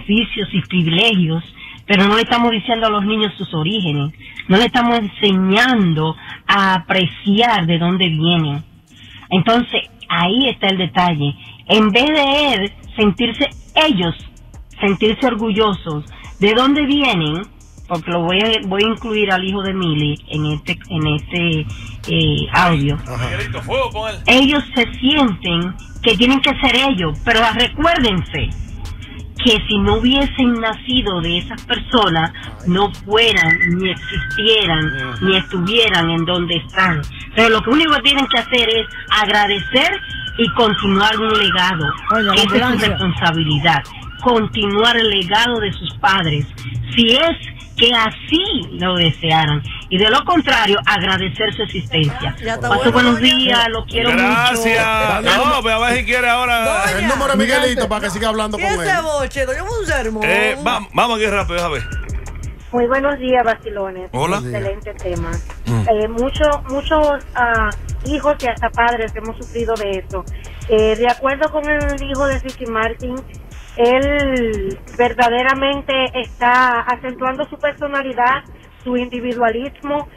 beneficios y privilegios, pero no le estamos diciendo a los niños sus orígenes, no le estamos enseñando a apreciar de dónde vienen. Entonces, ahí está el detalle. En vez de él sentirse orgullosos de dónde vienen, porque lo voy a incluir al hijo de Mili en este audio. Ellos se sienten que tienen que ser ellos, pero recuérdense que si no hubiesen nacido de esas personas, no fueran, ni existieran, ni estuvieran en donde están. Pero lo único que tienen que hacer es agradecer y continuar un legado. Oye, esa es su responsabilidad, continuar el legado de sus padres, si es que así lo desearan, y de lo contrario, agradecer su existencia. Paso buenos días, lo quiero mucho. Gracias. No, pero a ver si quiere ahora el número de Miguelito para que siga hablando con él. Ese boche, yo un sermón. Vamos aquí rápido, a ver. Muy buenos días, vacilones. Hola. Excelente tema. Muchos hijos y hasta padres hemos sufrido de eso. De acuerdo con el hijo de Ricky Martin, él verdaderamente está acentuando su personalidad, su individualismo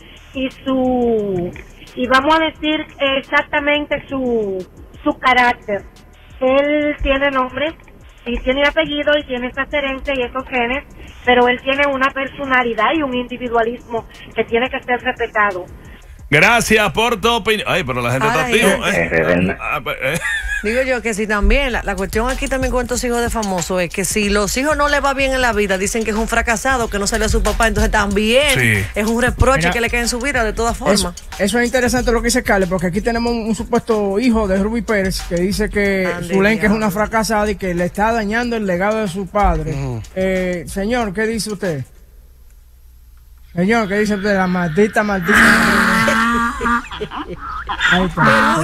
y vamos a decir exactamente su carácter. Él tiene nombre y tiene apellido y tiene esa herencia y esos genes, pero él tiene una personalidad y un individualismo que tiene que ser respetado. Gracias por tu opinión. Ay, pero la gente está activa. Digo yo que si también, la cuestión aquí también con estos hijos de famosos es que si los hijos no les va bien en la vida, dicen que es un fracasado, que no salió a su papá, entonces también es un reproche que le cae en su vida de todas formas. Eso es interesante lo que dice Carles, porque aquí tenemos un supuesto hijo de Ruby Pérez que dice que Zuleika es una fracasada y que le está dañando el legado de su padre. Señor, ¿qué dice usted? Señor, ¿qué dice usted? La maldita. Ahí está.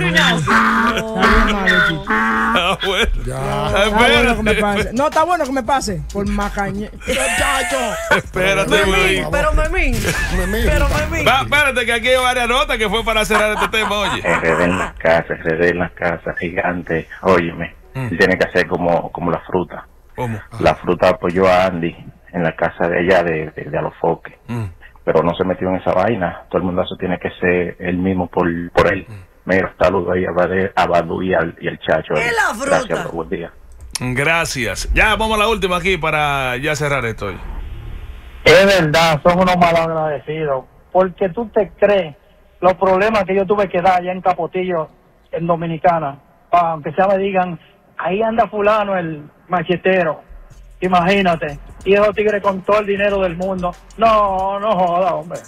No, está bueno que me pase. Por macañe. Espérate, pero Memín. Espérate, que aquí hay varias notas que fue para cerrar este tema, oye. RD en las casas, gigante. Óyeme, tiene que hacer como la fruta. ¿Cómo? La fruta apoyó a Andy en la casa de allá de Alofoque. Pero no se metió en esa vaina. Todo el mundo tiene que ser el mismo por él. Mira, saludo ahí a Badu y al Chacho. La fruta. Gracias, buen día. Gracias. Ya vamos a la última aquí para ya cerrar esto. Es verdad, son unos malagradecidos. Porque tú te crees los problemas que yo tuve que dar allá en Capotillo, en Dominicana. Aunque sea me digan, ahí anda fulano el machetero. Imagínate. Y esos tigres con todo el dinero del mundo. No joda, hombre.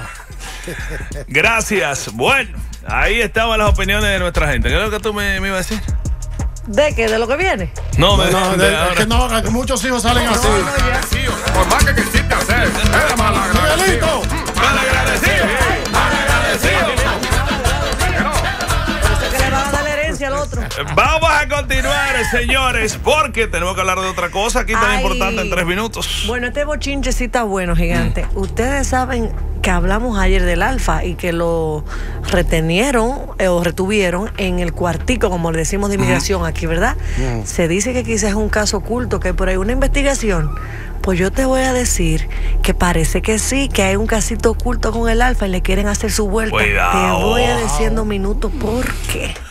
Gracias. Bueno, ahí estaban las opiniones de nuestra gente. ¿Qué es lo que tú me ibas a decir? ¿De qué? ¿De lo que viene? No, que muchos hijos salen así. Por más que quisiste hacer, era malagradecido. Malagradecido. Al otro. Vamos a continuar, señores, porque tenemos que hablar de otra cosa aquí tan importante en 3 minutos. Bueno, este bochinche sí está bueno, gigante. Ustedes saben que hablamos ayer del Alfa y que lo retuvieron en el cuartico, como le decimos, de inmigración aquí, ¿verdad? Se dice que quizás es un caso oculto, que hay por ahí una investigación. Pues yo te voy a decir que parece que sí, que hay un casito oculto con el Alfa y le quieren hacer su vuelta. Cuidado. Te voy a decir en 2 minutos por qué.